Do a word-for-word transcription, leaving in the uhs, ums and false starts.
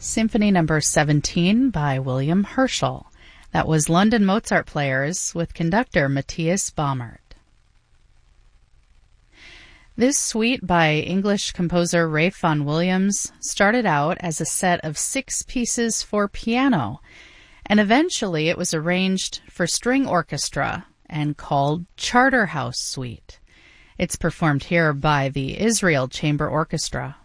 Symphony Number seventeen by William Herschel. That was London Mozart Players with conductor Matthias Baumert. This suite by English composer Ralph Vaughan Williams started out as a set of six pieces for piano, and eventually it was arranged for string orchestra and called Charterhouse Suite. It's performed here by the Israel Chamber Orchestra.